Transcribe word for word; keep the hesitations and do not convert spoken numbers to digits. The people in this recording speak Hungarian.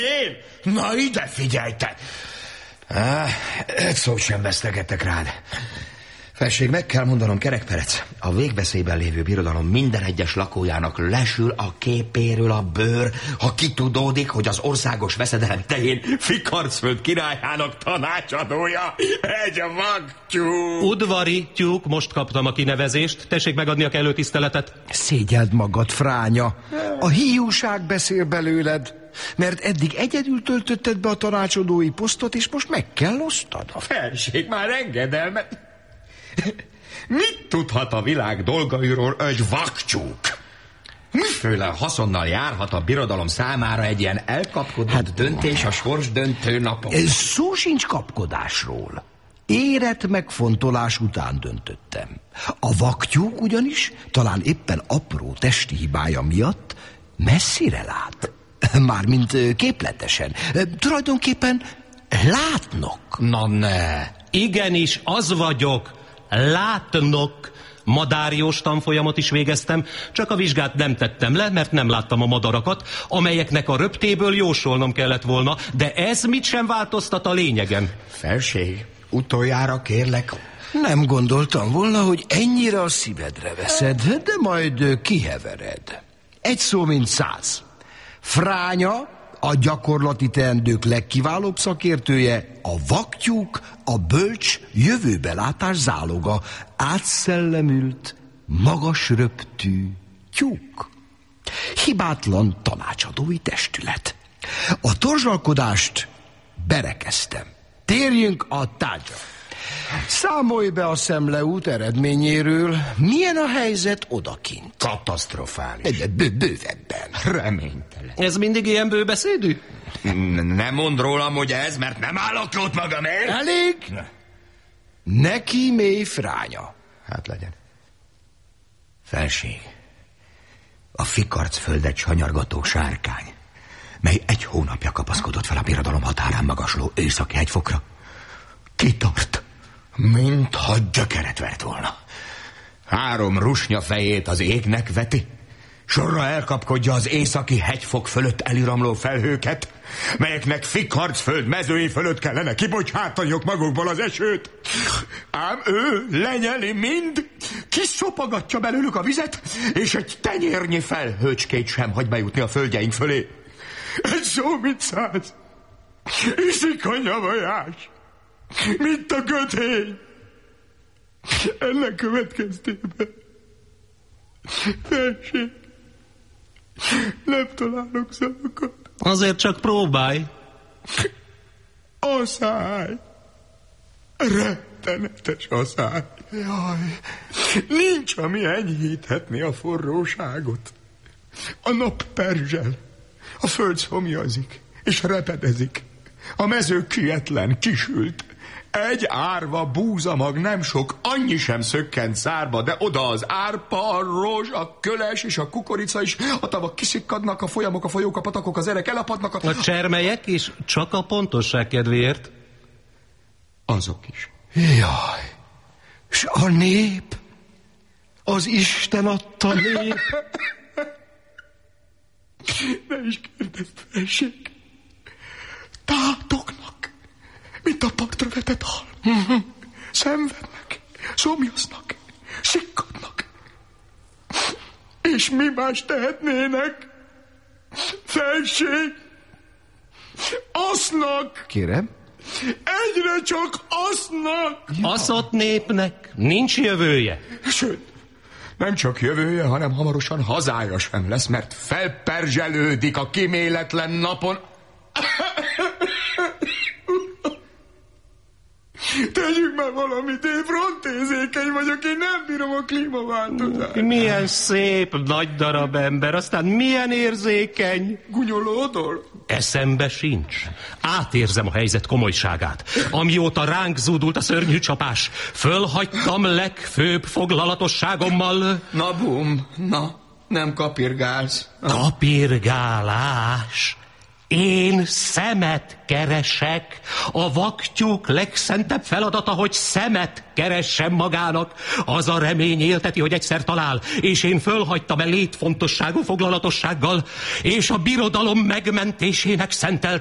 Én? Na ide figyelj te! Á, egy szót sem vesztegettek rád. Felség, meg kell mondanom, Kerekperec, a végveszélyben lévő birodalom minden egyes lakójának lesül a képéről a bőr, ha kitudódik, hogy az országos veszedelem tején Fikarcföld királyának tanácsadója egy vaktyúk. Udvari tyúk, most kaptam a kinevezést. Tessék megadni a kellő tiszteletet. Szégyeld magad, fránya. A hiúság beszél belőled, mert eddig egyedül töltötted be a tanácsadói posztot, és most meg kell osztad. A felség már engedelmet. Mit tudhat a világ dolgairól egy vaktyúk? Miféle haszonnal járhat a birodalom számára egy ilyen elkapkodott hát, döntés a sorsdöntő napon? Szó sincs kapkodásról. Érett megfontolás után döntöttem. A vaktyúk ugyanis talán éppen apró testi hibája miatt messzire lát. Mármint képletesen. Tulajdonképpen látnok. Na ne. Igenis, az vagyok. Látnok. Madárjós tanfolyamot is végeztem, csak a vizsgát nem tettem le, mert nem láttam a madarakat, amelyeknek a röptéből jósolnom kellett volna, de ez mit sem változtat a lényegen. Felség, utoljára kérlek. Nem gondoltam volna, hogy ennyire a szívedre veszed, de majd kihevered. Egy szó mint száz. Fránya, a gyakorlati teendők legkiválóbb szakértője, a vaktyúk, a bölcs jövőbelátás záloga, átszellemült, magas röptű tyúk. Hibátlan tanácsadói testület. A torzsalkodást berekeztem. Térjünk a tárgyra. Számolj be a szemleút eredményéről. Milyen a helyzet odakint? Katasztrofális. Bővebben. Reménytelen. Ez mindig ilyen bőbeszédű? Nem mond rólam, hogy ez, mert nem állok ott magamért. Elég? Ne. Neki mély fránya. Hát legyen. Felség. A Fikarcföldet sanyargató sárkány, mely egy hónapja kapaszkodott fel a birodalom határán magasló északi hegyfokra, kitart, mintha gyökeret vert volna. Három rusnya fejét az égnek veti, sorra elkapkodja az északi hegyfok fölött eliramló felhőket, melyeknek Fikarcföld mezői fölött kellene kibocsátaniuk magukból az esőt. Ám ő lenyeli mind, kiszopagatja belőlük a vizet, és egy tenyérnyi felhőcskét sem hagy bejutni a földjeink fölé. Egy szó mint száz. Iszik a nyavajás, mint a kötény. Ennek következtében, felség, nem találok szavakat. Azért csak próbálj. Aszály. Rettenetes aszály. Jaj, nincs, ami enyhíthetné a forróságot. A nap perzsel, a föld szomjazik, és repedezik. A mező kietlen, kisült. Egy árva búzamag nem sok, annyi sem szökkent szárba, de oda az árpa, a rózs, a köles és a kukorica is, a tavak kiszikkadnak, a folyamok, a folyók, a patakok, az erek elapadnak. A, a csermelyek is, csak a pontosság kedvéért. Azok is. Jaj, s a nép, az Isten adta nép. Ne is kérdezd, felség. Tátognak, mint a partra vetett hal. Szenvednek, szomjaznak, sikkadnak. És mi más tehetnének? Felség, asznak. Kérem? Egyre csak asznak. Aszott népnek nincs jövője. Sőt, nem csak jövője, hanem hamarosan hazája sem lesz, mert felperzselődik a kiméletlen napon. Tegyünk már valamit, én frontézékeny vagyok, én nem bírom a klímaváltozást. Milyen szép, nagy darab ember, aztán milyen érzékeny. Gunyolódol? Eszembe sincs. Átérzem a helyzet komolyságát. Amióta ránk zúdult a szörnyű csapás, fölhagytam legfőbb foglalatosságommal. Na bum, na, nem kapirgálsz. Kapirgálás. Én szemet keresek. A vaktyúk legszentebb feladata, hogy szemet keressen magának. Az a remény élteti, hogy egyszer talál, és én fölhagytam-e létfontosságú foglalatossággal, és a birodalom megmentésének szentelt